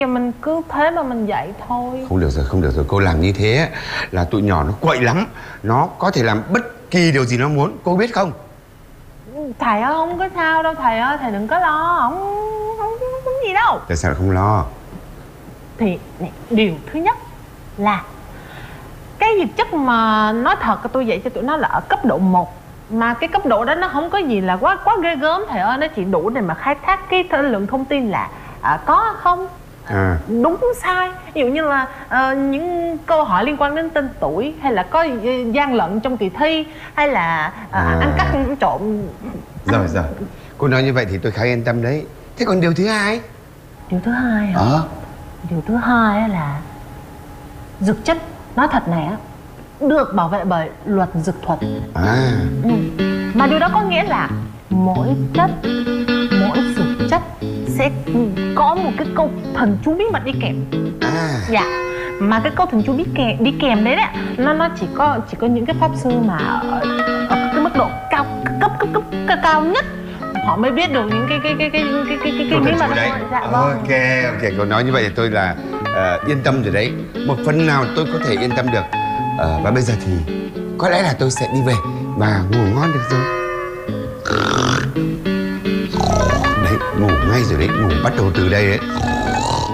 Mình cứ thế mà mình dạy thôi. Không được rồi, không được rồi. Cô làm như thế là tụi nhỏ nó quậy lắm. Nó có thể làm bất kỳ điều gì nó muốn. Cô biết không? Thầy ơi, không có sao đâu thầy ơi. Thầy đừng có lo. Không gì đâu. Tại sao không lo? Thì này, điều thứ nhất là cái vật chất mà nói thật tôi dạy cho tụi nó là ở cấp độ 1. Mà cái cấp độ đó nó không có gì là quá ghê gớm thầy ơi. Nó chỉ đủ để mà khai thác cái lượng thông tin là có không, đúng sai. Ví dụ như là những câu hỏi liên quan đến tên tuổi, hay là có gian lận trong kỳ thi, hay là ăn cắp ăn trộm. Rồi. Cô nói như vậy thì tôi khá yên tâm đấy. Thế còn điều thứ hai? Điều thứ hai hả? Điều thứ hai là dược chất. Nói thật này á, được bảo vệ bởi luật dược thuật. Mà điều đó có nghĩa là mỗi dược chất sẽ có một cái câu thần chú bí mật đi kèm. Dạ. Mà cái câu thần chú đi kèm đấy nó chỉ có những cái pháp sư mà ở cái mức độ cao nhất họ mới biết được những cái bí mật đấy. Dạ vâng. Ok, cô nói như vậy thì tôi là yên tâm rồi đấy. Một phần nào tôi có thể yên tâm được. Và bây giờ thì có lẽ là tôi sẽ đi về và ngủ ngon được rồi. Đấy, ngủ ngay rồi đấy, ngủ bắt đầu từ đây đấy.